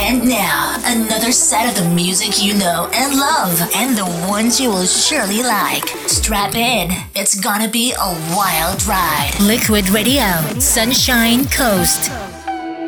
And now, another set of the music you know and love, and the ones you will surely like. Strap in, it's gonna be a wild ride. Liquid Radio, Sunshine Coast.